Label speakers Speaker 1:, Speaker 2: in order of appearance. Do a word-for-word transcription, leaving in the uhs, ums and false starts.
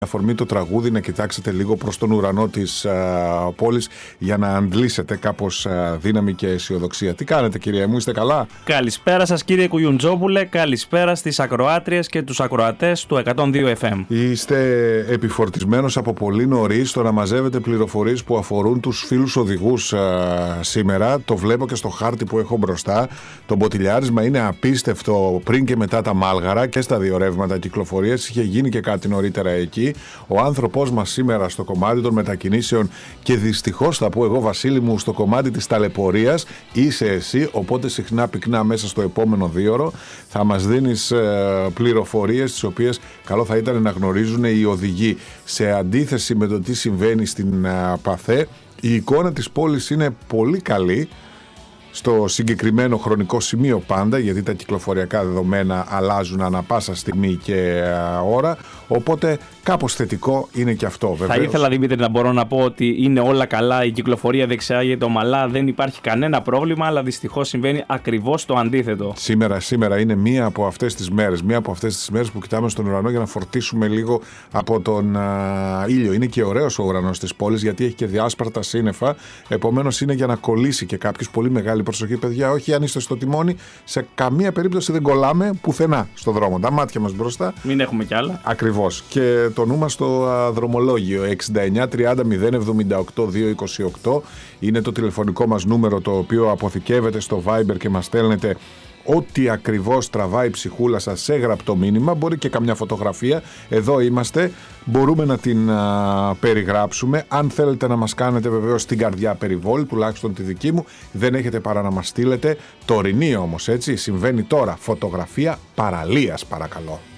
Speaker 1: αφορμή το τραγούδι να κοιτάξετε λίγο προς τον ουρανό της α, πόλης για να αντλήσετε κάπως α, δύναμη και αισιοδοξία. Τι κάνετε, κυρία μου, είστε καλά?
Speaker 2: Καλησπέρα σας, κύριε Κουγιουντζόπουλε, καλησπέρα στις ακροάτριες και τους ακροατές του εκατόν δύο εφ εμ.
Speaker 1: Είστε επιφορτισμένος από πολύ νωρίς στο να μαζεύετε πληροφορίες που αφορούν τους φίλους οδηγούς α, σήμερα. Το βλέπω και στο χάρτη που έχω μπροστά. Το μποτιλιάρισμα είναι απίστευτο πριν και μετά τα Μάλγαρα και στα δύο ρεύματα κυκλοφορίας. Είχε γίνει και κάτι νωρίτερα εκεί. Ο άνθρωπός μας σήμερα στο κομμάτι των μετακινήσεων και δυστυχώς θα πω εγώ, Βασίλη μου, στο κομμάτι της ταλαιπωρίας είσαι εσύ, οπότε συχνά πυκνά μέσα στο επόμενο δίωρο θα μας δίνεις ε, πληροφορίες τις οποίες καλό θα ήταν να γνωρίζουν οι οδηγοί. Σε αντίθεση με το τι συμβαίνει στην ε, ΠΑΘΕ, η εικόνα της πόλης είναι πολύ καλή στο συγκεκριμένο χρονικό σημείο πάντα, γιατί τα κυκλοφοριακά δεδομένα αλλάζουν ανά πάσα στιγμή και ώρα, οπότε κάπως θετικό είναι και αυτό, βεβαίως.
Speaker 2: Θα ήθελα, Δημήτρη, να μπορώ να πω ότι είναι όλα καλά, η κυκλοφορία διεξάγεται ομαλά, δεν υπάρχει κανένα πρόβλημα, αλλά δυστυχώς συμβαίνει ακριβώς το αντίθετο.
Speaker 1: Σήμερα, σήμερα είναι μία από αυτές τις μέρες, μία από αυτές τις μέρες που κοιτάμε στον ουρανό για να φορτίσουμε λίγο από τον α, ήλιο. Είναι και ωραίος ο ουρανός της πόλης, γιατί έχει και διάσπαρτα σύννεφα, επομένως είναι για να κολλήσει και κάποιος. Πολύ μεγάλη προσοχή, παιδιά, όχι αν είστε στο τιμόνι, σε καμία περίπτωση δεν κολλάμε πουθενά στο δρόμο. Τα μάτια μας μπροστά.
Speaker 2: Μην έχουμε κι άλλα.
Speaker 1: Ακριβώς. Και το νου μας στο α, δρομολόγιο εξήντα εννιά τριάντα μηδέν εβδομήντα οκτώ διακόσια είκοσι οκτώ είναι το τηλεφωνικό μας νούμερο, το οποίο αποθηκεύετε στο Viber και μας στέλνετε ό,τι ακριβώς τραβάει η ψυχούλα σας σε γραπτό μήνυμα, μπορεί και καμιά φωτογραφία. Εδώ είμαστε, μπορούμε να την α, περιγράψουμε. Αν θέλετε να μας κάνετε βεβαίως την καρδιά περιβόλη, τουλάχιστον τη δική μου, δεν έχετε παρά να μας στείλετε. Τωρινή όμως, έτσι, συμβαίνει τώρα, φωτογραφία παραλίας παρακαλώ.